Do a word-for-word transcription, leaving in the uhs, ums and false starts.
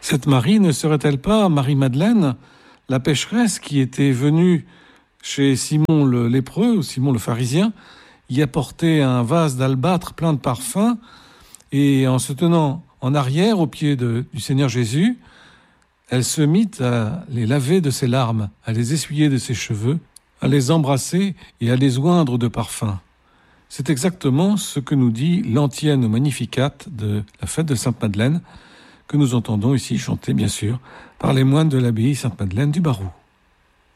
Cette Marie ne serait-elle pas Marie-Madeleine, la pécheresse qui était venue chez Simon le lépreux, ou Simon le pharisien, y apporter un vase d'albâtre plein de parfums, et en se tenant en arrière au pied de, du Seigneur Jésus, elle se mit à les laver de ses larmes, à les essuyer de ses cheveux, à les embrasser et à les oindre de parfums. C'est exactement ce que nous dit l'antienne au Magnificat de la fête de Sainte-Madeleine, que nous entendons ici chanter, bien sûr, par les moines de l'abbaye Sainte-Madeleine du Barroux.